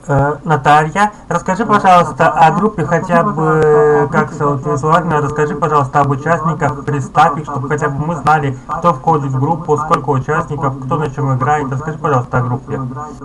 Наталья, расскажи, пожалуйста, о группе хотя бы, как визуально, расскажи, пожалуйста, об участниках, представь их, чтобы хотя бы мы знали, кто входит в группу, сколько участников, кто на чем играет. Расскажи, пожалуйста, о группе.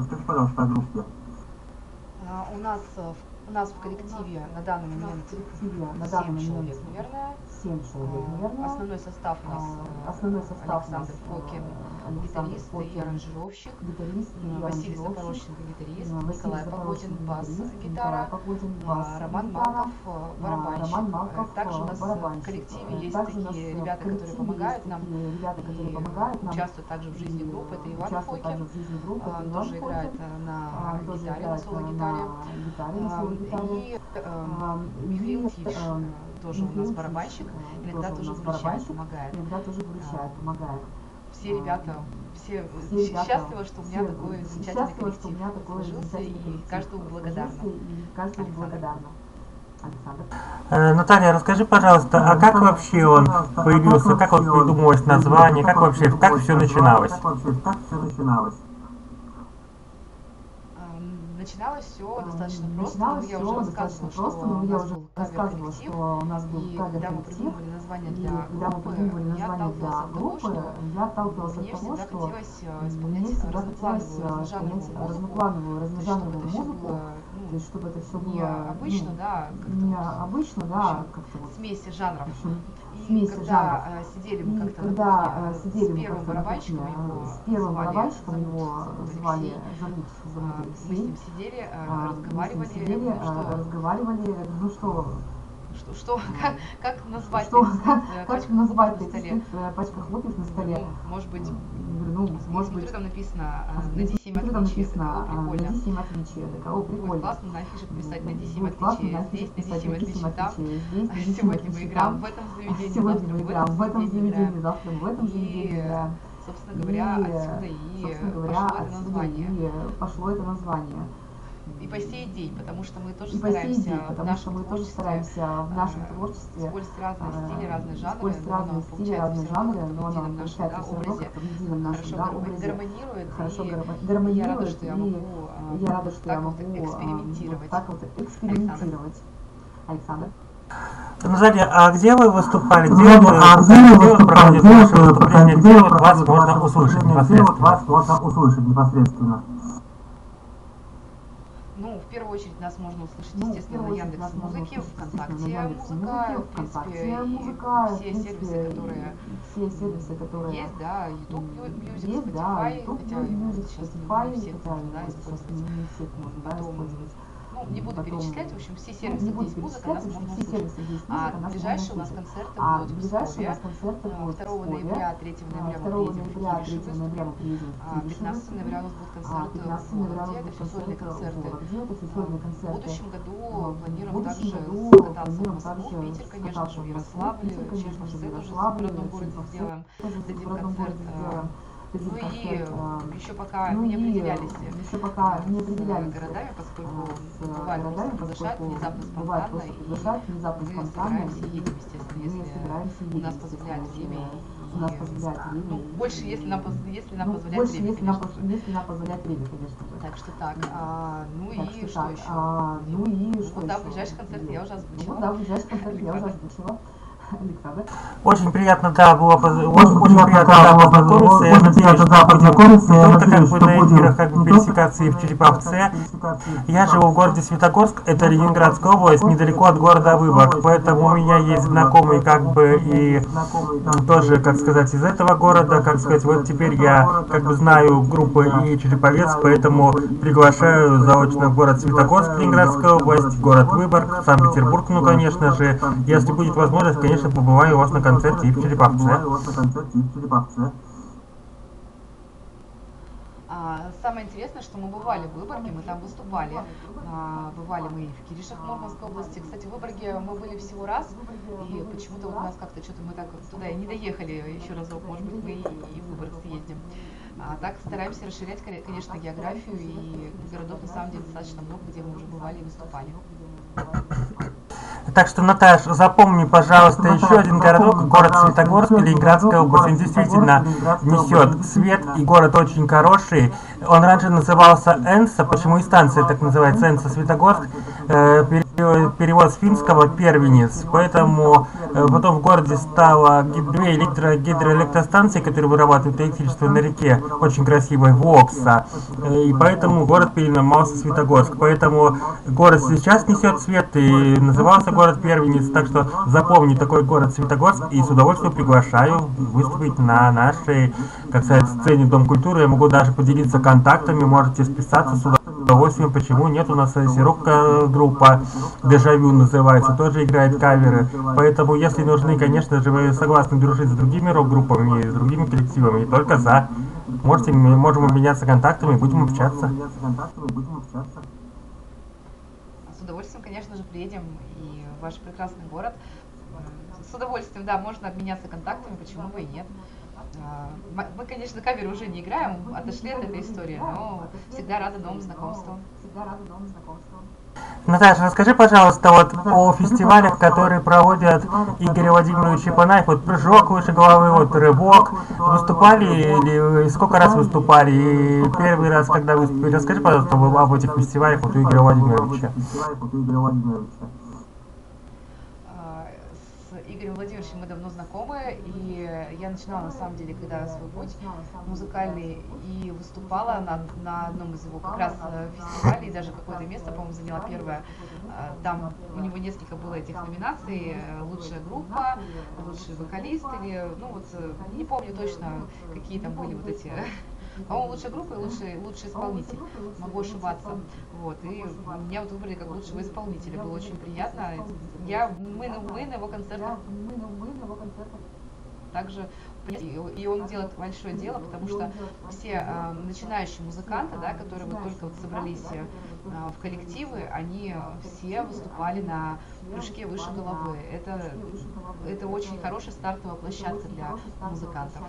У нас у нас в коллективе на данный момент 7 человек, наверное. 7 человек, наверное. Основной состав у нас Александр Фокин, гитарист и аранжировщик, Василий Запорожченко, гитарист, Николай Погодин, бас-гитара, Роман Малков, барабанщик. Также у нас в коллективе есть такие ребята, которые помогают нам и участвуют также в жизни группы. Это Иван Фокин, он тоже играет на гитаре, на соло-гитаре. И Михаил Тиш, тоже у нас барабанщик, иногда тоже выручает, помогает. Все ребята, все счастливы, что у меня такой замечательный коллектив сложился, и каждому благодарна. Наталья, расскажи, пожалуйста, а как вообще он появился, как вот придумалось название, как вообще, как все начиналось? Начиналось все достаточно просто, но я уже рассказывала, что у нас был кавер-коллектив, и когда мы придумывали название для группы, я отталкивалась от того, что мне всегда хотелось исполнять разноплановую разножанровую музыку, то есть чтобы это все было необычно, да, как-то смесь жанров. И когда сидели мы как-то на кухне с первым барабанщиком, его звали Алексей, мы с ним сидели, разговаривали, как назвать пачка хлопьев на столе. Может быть, там написано «Найди 7 отличий», прикольно. Будет классно на афишах писать «Найди 7 отличий здесь, найди 7 отличий там». Сегодня мы играем в этом заведении, завтра в этом заведении. Собственно говоря, отсюда и пошло это название. И по сей день, потому что мы тоже стараемся в нашем творчестве использовать разные стили, разные жанры, но оно получается все равно в едином нашем образе хорошо гармонирует, и я рада, что я могу так вот экспериментировать. Александр? Наталья, а где вы выступали? Где вы проводите ваши выступления? Где вас можно услышать непосредственно? Ну, в первую очередь нас можно услышать, естественно, на Яндекс.Музыке, ВКонтакте Музыка, в принципе, все сервисы, которые есть, да, YouTube Music, Spotify, хотя сейчас не всех можно использовать. Потом, не буду перечислять, в общем, все сервисы, где есть музыка, нас можно услышать. А ближайшие у нас концерты будут в Пскове. 2 ноября, 3 ноября мы приедем в Кириши выступим. 15 ноября у нас будут концерты в Вологде, это все сольные концерты. В будущем году планируем также скататься в Москву, в Питер, конечно же, в Ярославле, через Марсель тоже в родном городе сделаем, дадим концерт. Ну и еще пока не определялись с городами, поскольку бывает просто приглашают внезапно, спонтанно, и мы собираемся и едем, естественно, если у нас позволяет время. Больше, если нам позволяет время, конечно. Так что так. Ну и что еще? Вот, да, ближайший концерт я уже озвучила. Очень приятно, да, было очень приятно, да, познакомиться. Я надеюсь, что будем только как бы на эфирах как бы пересекаться и в Череповце. Я живу в городе Светогорск, это Ленинградская область, недалеко от города Выборг, поэтому у меня есть знакомые как бы и тоже, как сказать, из этого города, как сказать, вот теперь я как бы знаю группы и Череповец, поэтому приглашаю заочно в город Светогорск, Ленинградская область, город Выборг, Санкт-Петербург, ну, конечно же, если будет возможность, конечно, побываю у вас на концерте и в Череповце. Самое интересное, что мы бывали в Выборге, мы там выступали. Бывали мы и в Киришах Мурманской области. Кстати, в Выборге мы были всего раз, и почему-то вот у нас как-то что-то мы так туда и не доехали еще разок. Может быть, мы и в Выборг съездим. Так стараемся расширять, конечно, географию, и городов на самом деле достаточно много, где мы уже бывали и выступали. Так что, Наташ, запомни, пожалуйста, еще один городок, город Светогорск, Ленинградская область. Он действительно несет свет, и город очень хороший. Он раньше назывался Энса, почему и станция так называется, Энса Светогорск, перевод с финского «первенец». Поэтому потом в городе стало две гидроэлектростанции, которые вырабатывают электричество на реке, очень красивой, Вокса. И поэтому город переименовался Светогорск. Поэтому город сейчас несет свет и назывался город Первенец. Так что запомни такой город Светогорск, и с удовольствием приглашаю выступить на нашей, как сказать, сцене Дом культуры. Я могу даже поделиться контактами, можете списаться с удовольствием. Почему нет? У нас сиропка группа Дежавю называется, тоже играет каверы. Поэтому, если нужны, конечно же, вы согласны дружить с другими рок-группами, с другими коллективами, только за. Можем обменяться контактами, будем общаться. С удовольствием, конечно же, приедем и в ваш прекрасный город. С удовольствием, да, можно обменяться контактами, почему бы и нет. Мы, конечно, каверы уже не играем, отошли от этой истории, но всегда рады новым знакомствам. Наташа, расскажи, пожалуйста, вот о фестивалях, которые проводят Игорь Владимирович Панаев, вот «Прыжок выше головы», вот «Рывок». Выступали или сколько раз выступали? И первый раз, когда выступили, расскажи, пожалуйста, об этих фестивалях вот у Игоря Владимировича. С Игорем Владимировичем мы давно знакомы, и я начинала, на самом деле, когда свой путь музыкальный, и выступала на одном из его как раз фестивалей, даже какое-то место, по-моему, заняла первое. Там у него несколько было этих номинаций: лучшая группа, лучший вокалист, или, ну вот, не помню точно, какие там были вот эти... По-моему, лучшая группа и лучший исполнитель. Могу ошибаться. Вот. И меня вот выбрали как лучшего исполнителя. Было очень приятно. Мы на его концертах также... И он делает большое дело, потому что все начинающие музыканты, да, которые вот только вот собрались в коллективы, они все выступали на прыжке выше головы. Это очень хорошая стартовая площадка для музыкантов.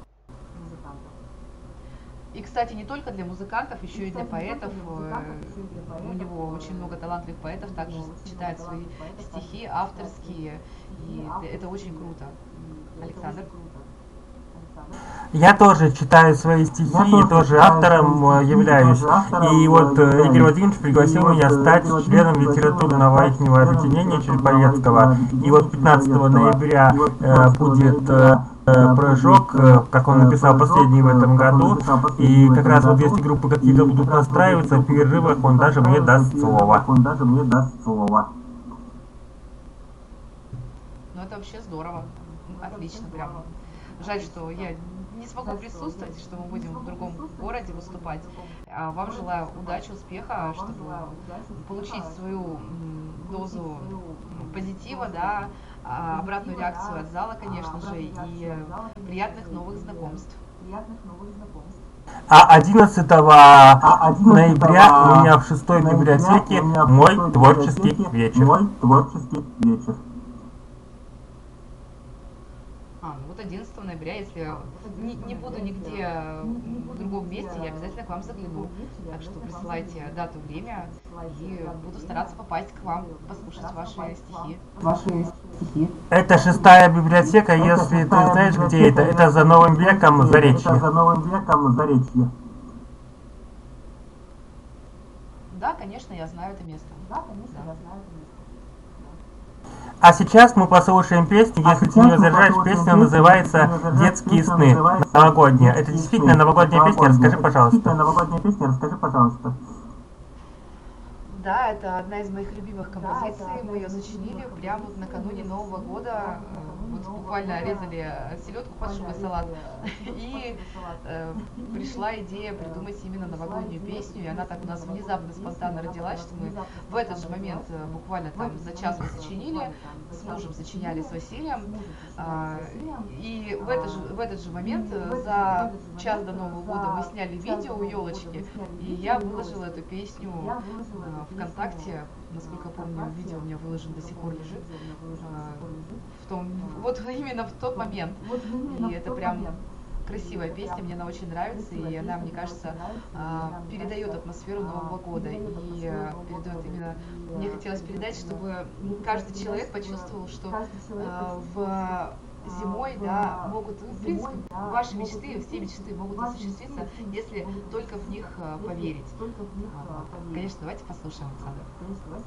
И, кстати, не только для музыкантов, еще и для поэтов. У него очень много талантливых поэтов, также читает свои стихи авторские. И это очень круто. Александр? Я тоже читаю свои стихи и тоже автором являюсь. И вот Игорь Владимирович пригласил меня стать членом литературного ихнего объединения Череповецкого. И вот 15 ноября будет прыжок, как он написал, последний в этом году. И как раз вот если группы какие-то будут настраиваться, в перерывах он даже мне даст слово. Ну это вообще здорово. Отлично, прям. Жаль, что я не смогу присутствовать, что мы будем в другом городе выступать. А вам желаю удачи, успеха, чтобы получить свою дозу позитива, да, обратную реакцию от зала, конечно же, и приятных новых знакомств. А 11 ноября у меня в 6-й библиотеке мой творческий вечер. Вот 11 ноября, если не буду нигде в другом месте, я обязательно к вам загляну. Так что присылайте дату, время, и буду стараться попасть к вам, послушать ваши стихи. Это 6-я библиотека, если ты знаешь, где это за Новым веком, Заречье. Да, конечно, я знаю это место. Да. А сейчас мы послушаем песню, если ты не возражаешь, песня называется «Детские сны», новогодняя. Это действительно новогодняя песня, расскажи, пожалуйста. Да, это одна из моих любимых композиций. Мы ее сочинили прямо вот накануне Нового года. Вот буквально резали селедку под шубой салат. И пришла идея придумать именно новогоднюю песню. И она так у нас внезапно, спонтанно родилась, что мы в этот же момент, буквально там за час мы сочинили, с мужем сочиняли, с Василием. И в этот же момент, за час до Нового года, мы сняли видео у елочки. И я выложила эту песню ВКонтакте, насколько помню, видео у меня выложено, до сих пор лежит. Вот именно в тот момент. И это прям красивая песня, мне она очень нравится, и она, мне кажется, передает атмосферу Нового года. И передает именно, мне хотелось передать, чтобы каждый человек почувствовал, что в зимой, да, могут, в принципе, ваши мечты, все мечты могут осуществиться, если только в них поверить. Конечно, давайте послушаем, Александр.